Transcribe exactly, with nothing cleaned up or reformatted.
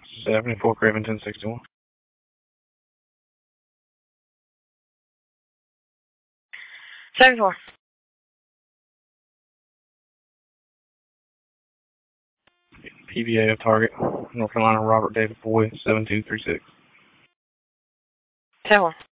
seventy-four Craven ten sixty-one. seventy-four. P B A of target, North Carolina Robert David Boyd, seven two three six. ten one.